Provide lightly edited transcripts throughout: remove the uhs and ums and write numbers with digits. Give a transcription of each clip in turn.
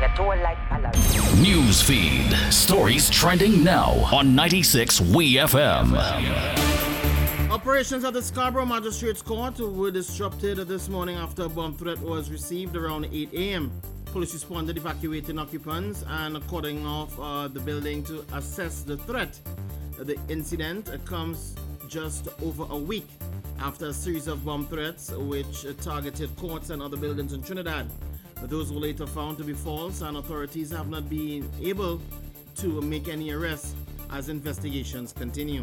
News feed. Stories trending now on 96 WeFM. Operations at the Scarborough Magistrates Court were disrupted this morning after a bomb threat was received around 8 a.m. Police responded, evacuating occupants and cording off the building to assess the threat. The incident comes just over a week after a series of bomb threats which targeted courts and other buildings in Trinidad. Those were later found to be false, and authorities have not been able to make any arrests as investigations continue.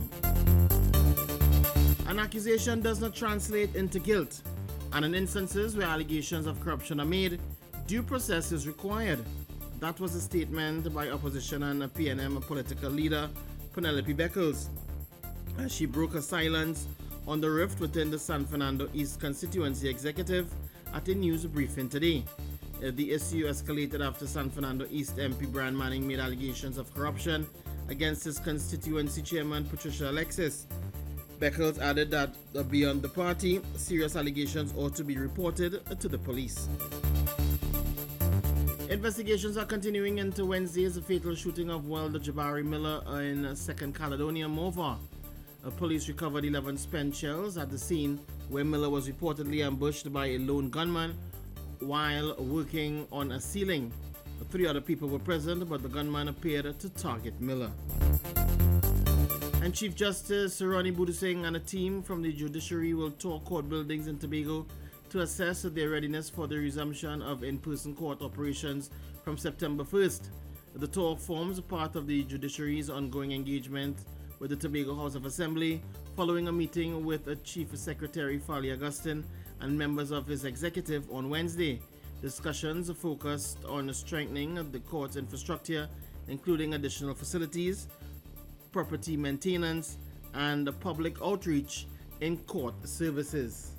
An accusation does not translate into guilt, and in instances where allegations of corruption are made, due process is required. That was a statement by opposition and PNM political leader Penelope Beckles, as she broke her silence on the rift within the San Fernando East constituency executive at a news briefing today. The issue escalated after San Fernando East MP Brian Manning made allegations of corruption against his constituency chairman Patricia Alexis. Beckles added that beyond the party, serious allegations ought to be reported to the police. Investigations are continuing into Wednesday's fatal shooting of Welder Jabari Miller in 2nd Caledonia, Morvah. Police recovered 11 spent shells at the scene where Miller was reportedly ambushed by a lone gunman while working on a ceiling. 3 other people were present, but the gunman appeared to target Miller. And Chief Justice Ronnie Budusing and a team from the judiciary will tour court buildings in Tobago to assess their readiness for the resumption of in-person court operations from September 1st. The tour forms part of the judiciary's ongoing engagement with the Tobago House of Assembly following a meeting with Chief Secretary Farley Augustine and members of his executive on Wednesday. Discussions focused on strengthening the court's infrastructure, including additional facilities, property maintenance, and public outreach in court services.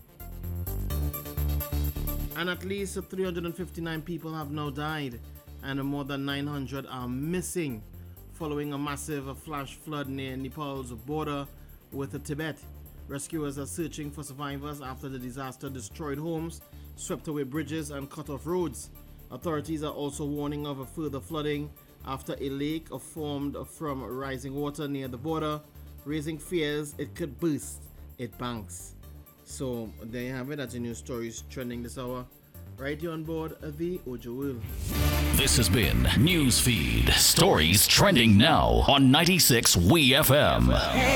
And at least 359 people have now died, and more than 900 are missing following a massive flash flood near Nepal's border with Tibet. Rescuers are searching for survivors after the disaster destroyed homes, swept away bridges, and cut off roads. Authorities are also warning of a further flooding after a lake formed from rising water near the border, raising fears it could burst its banks. So there you have it. That's the news stories trending this hour. Right here on board the Ojo World. This has been Newsfeed. Stories trending now on 96 WeFM.